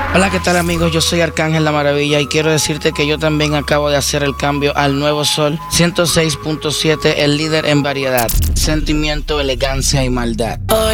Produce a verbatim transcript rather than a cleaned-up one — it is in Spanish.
Hola, ¿qué tal amigos? Yo soy Arcángel La Maravilla y quiero decirte que yo también acabo de hacer el cambio al nuevo Sol ciento seis punto siete, el líder en variedad, sentimiento, elegancia y maldad.